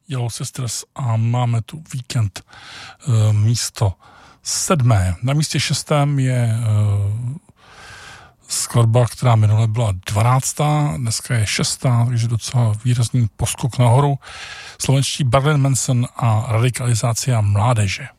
Yellow Sisters a máme tu Víkend místo 7. Na místě 6. je skladba, která minule byla 12. Dneska je 6. takže docela výrazný poskok nahoru. Slovenští Marilyn Manson a radikalizácia mládeže.